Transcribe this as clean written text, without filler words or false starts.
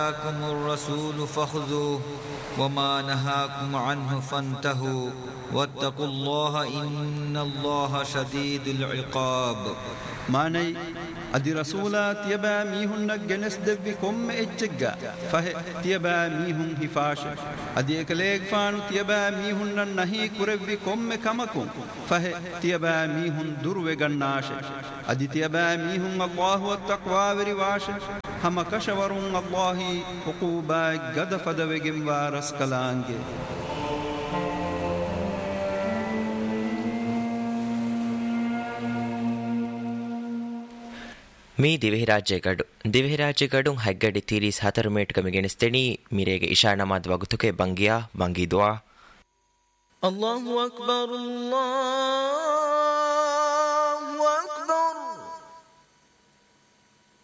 آتاكم الرسول فخذوه وما نهاكم عنه فانتهوا واتقوا الله إن الله شديد العقاب. ماني أدي رسولات يبا ميهن جنس دبكم إججا فه تيبا ميهن هفاش أدي إكليك فانو تيبا ميهن نهي كربكم كمكم فه تيبا ميهن درو جناش أدي تيبا ميهن الله والتقوى ورواش هم كشورون الله حقوبا قد فدوجم وارس كلانجي. ಮೀ ದಿವಿಹಿರಾಜ್ಯಗಡು ಹಗ್ಗಡಿ ತೀರೀಸ್ 4 ಮೇಟ್ಕಮಿ ಗೆಣಿಸ್ತೆಣಿ ಮಿರೇಗೆ ಇಶಾ ನಮಾದ್ ವಗುತುಕೆ ಬಂಗಿಯಾ ಬಂಗಿ ದುಆ ಅಲ್ಲಾಹು ಅಕ್ಬರ್ ಅಲ್ಲಾಹ್